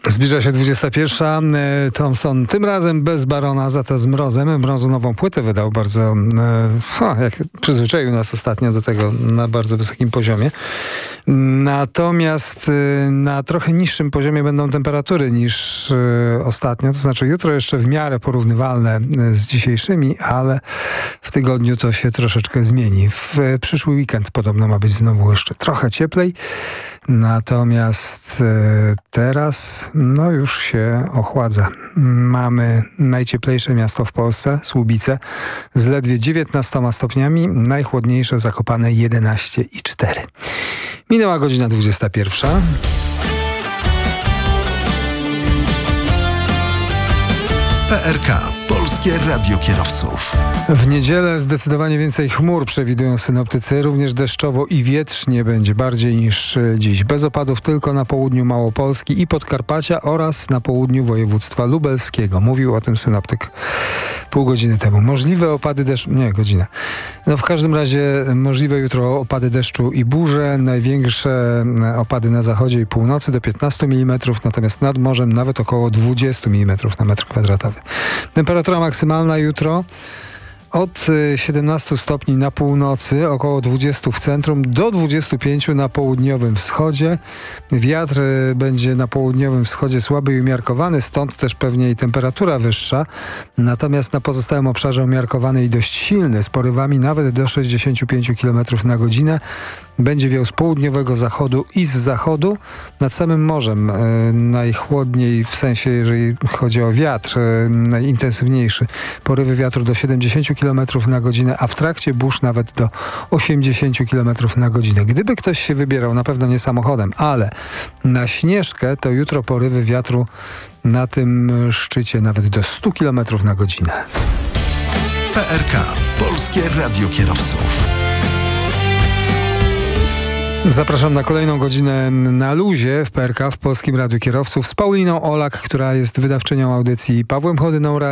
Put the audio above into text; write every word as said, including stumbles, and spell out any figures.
Zbliża się dwudziesta pierwsza. Thompson tym razem bez Barona, za to z Mrozem. Mrozu nową płytę wydał bardzo, ha, jak przyzwyczaił nas ostatnio do tego na bardzo wysokim poziomie. Natomiast na trochę niższym poziomie będą temperatury niż ostatnio. To znaczy jutro jeszcze w miarę porównywalne z dzisiejszymi, ale w tygodniu to się troszeczkę zmieni. W przyszły weekend podobno ma być znowu jeszcze trochę cieplej. Natomiast teraz no już się ochładza. Mamy najcieplejsze miasto w Polsce, Słubice, z ledwie dziewiętnastoma stopniami, najchłodniejsze Zakopane jedenaście i cztery. Minęła godzina dwudziesta pierwsza. P R K. Polskie Radio Kierowców. W niedzielę zdecydowanie więcej chmur przewidują synoptycy. Również deszczowo i wietrznie będzie bardziej niż dziś. Bez opadów tylko na południu Małopolski i Podkarpacia oraz na południu województwa lubelskiego. Mówił o tym synoptyk pół godziny temu. Możliwe opady deszczu... Nie, godzinę. No w każdym razie możliwe jutro opady deszczu i burze. Największe opady na zachodzie i północy do piętnastu milimetrów, natomiast nad morzem nawet około dwudziestu milimetrów na metr kwadratowy. Temperatura maksymalna jutro od siedemnastu stopni na północy, około dwudziestu w centrum, do dwudziestu pięciu na południowym wschodzie. Wiatr będzie na południowym wschodzie słaby i umiarkowany, stąd też pewnie i temperatura wyższa. Natomiast na pozostałym obszarze umiarkowany i dość silny, z porywami nawet do sześćdziesięciu pięciu kilometrów na godzinę. Będzie wiał z południowego zachodu i z zachodu. Nad samym morzem e, najchłodniej, w sensie jeżeli chodzi o wiatr, e, najintensywniejszy. Porywy wiatru do siedemdziesięciu kilometrów na godzinę, a w trakcie burz nawet do osiemdziesięciu kilometrów na godzinę. Gdyby ktoś się wybierał, na pewno nie samochodem, ale na Śnieżkę, to jutro porywy wiatru na tym szczycie nawet do stu kilometrów na godzinę. P R K. Polskie Radio Kierowców. Zapraszam na kolejną godzinę na luzie w P R K, w Polskim Radiu Kierowców, z Pauliną Olak, która jest wydawczynią audycji, Pawłem Chodyną,